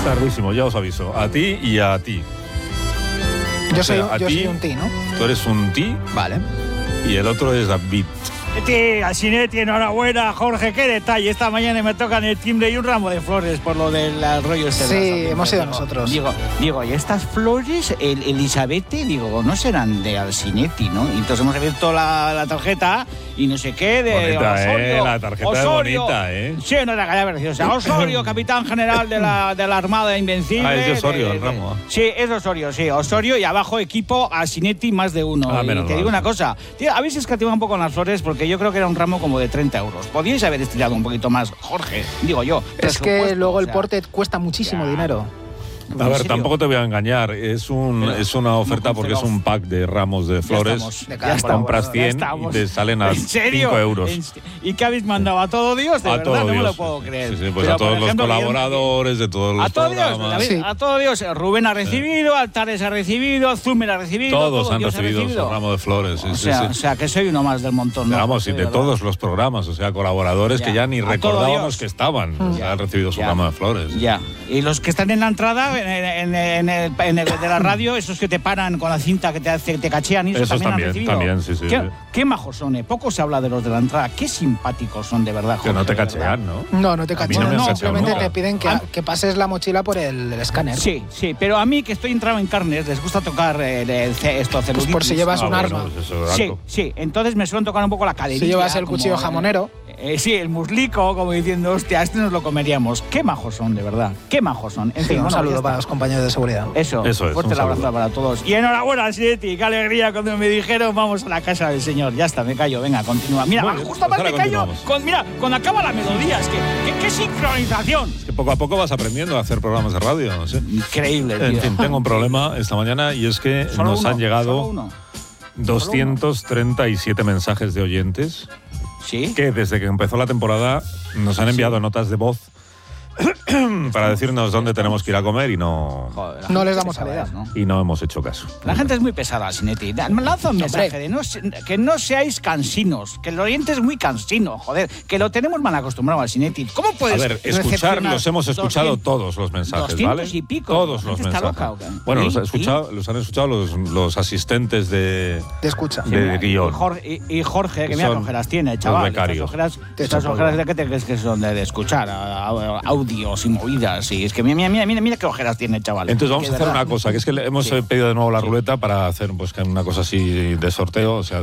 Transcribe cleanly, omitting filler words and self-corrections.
Tardísimo, ya os aviso. A ti y a ti. Yo soy un ti, ¿no? Tú eres un ti. Vale. Y el otro es David. Asinetti, enhorabuena, Jorge, qué detalle. Esta mañana me tocan el timbre y un ramo de flores por lo del rollo este. Sí, hemos sido nosotros. Digo, y estas flores, Elizabeth, no serán de Asinetti, ¿no? Y entonces hemos abierto la tarjeta y no sé qué, de bonita, Osorio. la tarjeta Osorio, es bonita, Sí, no era calla preciosa. Osorio, capitán general de la Armada Invencible. Es de Osorio el ramo. Sí, es de Osorio, sí. Osorio y abajo equipo Asinetti más de uno. Y te digo una cosa, tío, habéis escatimado un poco con las flores porque yo creo que era un ramo como de 30 euros. Podríais haber estirado un poquito más, Jorge, digo yo. Es que luego el porte cuesta muchísimo dinero. A ver, tampoco te voy a engañar. Es una oferta porque es un pack de ramos de flores. Compras 100 y te salen a 5 euros. ¿Y qué habéis mandado? ¿A todo Dios? De verdad, no me lo puedo creer. Sí, pues a todos los colaboradores de todos los programas. A todo Dios. Rubén ha recibido, Altares ha recibido, Zumer ha recibido. Todos han recibido su ramo de flores. O sea, que soy uno más del montón. ¿No? Vamos, y de todos los programas, o sea, colaboradores que ya ni recordábamos que estaban. Han recibido su ramo de flores. Ya. Y los que están en la entrada, en el de la radio, esos que te paran con la cinta que te cachean, y eso también, sí. Qué majos son, Poco se habla de los de la entrada. Qué simpáticos son, de verdad, Jorge. Que no te cachean, ¿no? No te cachean. Simplemente te piden que pases la mochila por el escáner. Sí, pero a mí, que estoy entrado en carnes, les gusta tocar esto celulitis. Pues por si llevas un arma. Sí, entonces me suelen tocar un poco la caderilla. Si llevas el cuchillo jamonero. Sí, el muslico, como diciendo, hostia, este nos lo comeríamos. Qué majos son, de verdad. Qué majos son. En fin, un saludo para los compañeros de seguridad. Eso es. Fuerte el abrazo para todos. Y enhorabuena, Asinetti. Qué alegría cuando me dijeron, vamos a la casa del señor. Ya está, me callo. Venga, continúa. Mira, justo más me callo. Cuando acaba la melodía. Es que, qué sincronización. Es que poco a poco vas aprendiendo a hacer programas de radio, no sé. Increíble, tío. En fin, tengo un problema esta mañana y es que han llegado 237 mensajes de oyentes. ¿Sí? Que desde que empezó la temporada nos han enviado notas de voz para decirnos dónde tenemos que ir a comer y no les damos salida, ¿no? Y no hemos hecho caso. La gente es muy pesada, Asinetti. Lanza un mensaje de que no seáis cansinos, que el oyente es muy cansino, joder, que lo tenemos mal acostumbrado, Asinetti. ¿Cómo puedes los hemos escuchado todos los mensajes, ¿vale? Y pico. Todos los mensajes. Loca, ¿o qué? Bueno, los han escuchado los asistentes de escucha. De guión. Y Jorge, que mira qué ojeras tiene, chaval. Estas ojeras de qué te crees que son de escuchar, audios y movidas, y es que mira qué ojeras tiene, chaval. Entonces vamos a hacer una cosa, que es que hemos pedido de nuevo la ruleta para hacer una cosa así de sorteo, o sea,